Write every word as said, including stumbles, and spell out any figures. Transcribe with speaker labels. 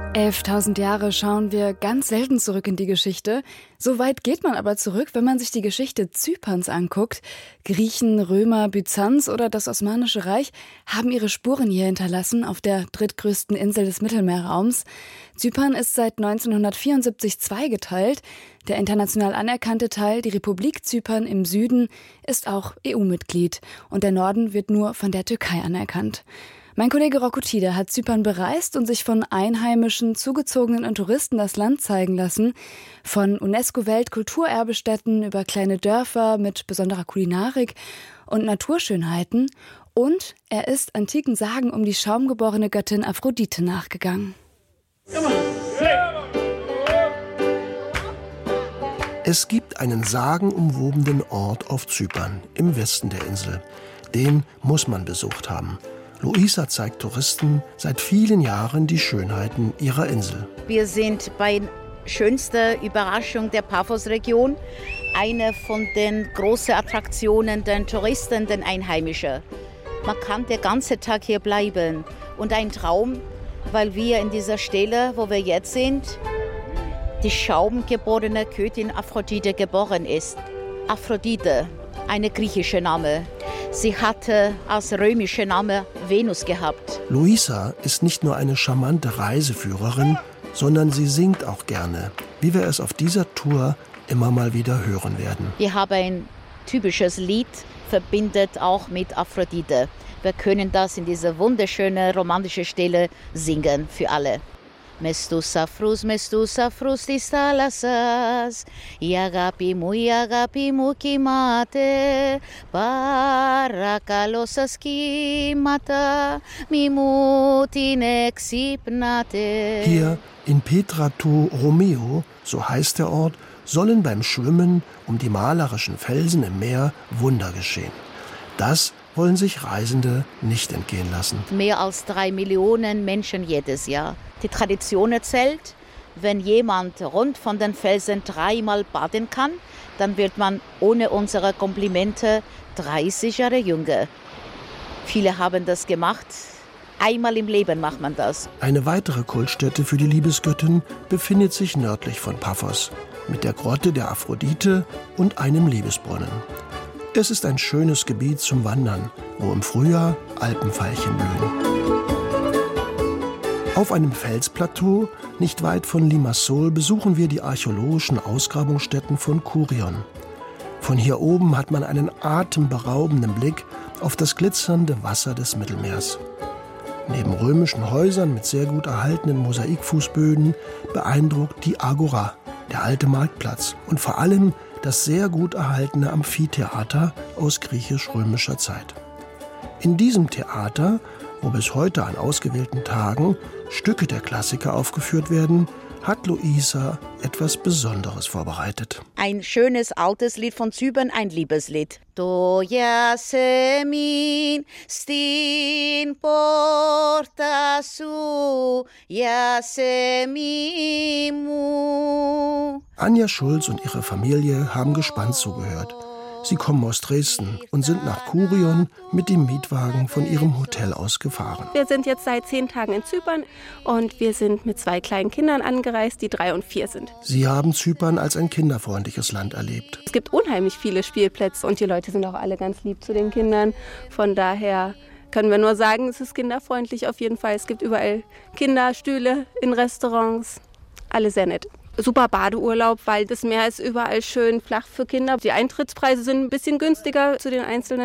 Speaker 1: elftausend Jahre schauen wir ganz selten zurück in die Geschichte. So weit geht man aber zurück, wenn man sich die Geschichte Zyperns anguckt. Griechen, Römer, Byzanz oder das Osmanische Reich haben ihre Spuren hier hinterlassen, auf der drittgrößten Insel des Mittelmeerraums. Zypern ist seit neunzehnhundertvierundsiebzig zweigeteilt. Der international anerkannte Teil, die Republik Zypern im Süden, ist auch E U-Mitglied. Und der Norden wird nur von der Türkei anerkannt. Mein Kollege Rocco Tiede hat Zypern bereist und sich von Einheimischen, Zugezogenen und Touristen das Land zeigen lassen. Von UNESCO-Weltkulturerbestätten über kleine Dörfer mit besonderer Kulinarik und Naturschönheiten. Und er ist antiken Sagen um die schaumgeborene Göttin Aphrodite nachgegangen.
Speaker 2: Es gibt einen sagenumwobenen Ort auf Zypern, im Westen der Insel. Den muss man besucht haben. Luisa zeigt Touristen seit vielen Jahren die Schönheiten ihrer Insel.
Speaker 3: Wir sind bei der schönsten Überraschung der Paphos-Region. Eine von den großen Attraktionen der Touristen, den Einheimischen. Man kann den ganzen Tag hier bleiben. Und ein Traum, weil wir in dieser Stelle, wo wir jetzt sind, die schaumgeborene Göttin Aphrodite geboren ist. Aphrodite, eine griechische Name. Sie hatte als römischer Name Venus gehabt.
Speaker 2: Luisa ist nicht nur eine charmante Reiseführerin, sondern sie singt auch gerne, wie wir es auf dieser Tour immer mal wieder hören werden.
Speaker 3: Wir haben ein typisches Lied, verbindet auch mit Aphrodite. Wir können das in dieser wunderschönen romantischen Stelle singen für alle. Mestusa frus, mestusa frus της θάλασσας, η αγάπη μου, η αγάπη μου κοιμάται, παρακαλώ σας κύματα, μη μου την εξυπνάτε.
Speaker 2: Hier in Petra to Romeo, so heißt der Ort, sollen beim Schwimmen um die malerischen Felsen im Meer Wunder geschehen. Das wollen sich Reisende nicht entgehen lassen.
Speaker 3: Mehr als drei Millionen Menschen jedes Jahr. Die Tradition erzählt, wenn jemand rund von den Felsen dreimal baden kann, dann wird man ohne unsere Komplimente dreißig Jahre jünger. Viele haben das gemacht. Einmal im Leben macht man das.
Speaker 2: Eine weitere Kultstätte für die Liebesgöttin befindet sich nördlich von Paphos, mit der Grotte der Aphrodite und einem Liebesbrunnen. Es ist ein schönes Gebiet zum Wandern, wo im Frühjahr Alpenveilchen blühen. Auf einem Felsplateau, nicht weit von Limassol, besuchen wir die archäologischen Ausgrabungsstätten von Kurion. Von hier oben hat man einen atemberaubenden Blick auf das glitzernde Wasser des Mittelmeers. Neben römischen Häusern mit sehr gut erhaltenen Mosaikfußböden beeindruckt die Agora, der alte Marktplatz, und vor allem das sehr gut erhaltene Amphitheater aus griechisch-römischer Zeit. In diesem Theater, wo bis heute an ausgewählten Tagen Stücke der Klassiker aufgeführt werden, hat Luisa etwas Besonderes vorbereitet.
Speaker 3: Ein schönes altes Lied von Zypern, ein Liebeslied. Το γιασεμίν στην πόρτα σου, γιασεμί μου.
Speaker 2: Anja Schulz und ihre Familie haben gespannt zugehört. Sie kommen aus Dresden und sind nach Kurion mit dem Mietwagen von ihrem Hotel aus gefahren.
Speaker 4: Wir sind jetzt seit zehn Tagen in Zypern und wir sind mit zwei kleinen Kindern angereist, die drei und vier sind.
Speaker 2: Sie haben Zypern als ein kinderfreundliches Land erlebt.
Speaker 4: Es gibt unheimlich viele Spielplätze und die Leute sind auch alle ganz lieb zu den Kindern. Von daher können wir nur sagen, es ist kinderfreundlich auf jeden Fall. Es gibt überall Kinderstühle in Restaurants, alle sehr nett. Super Badeurlaub, weil das Meer ist überall schön flach für Kinder. Die Eintrittspreise sind ein bisschen günstiger zu den einzelnen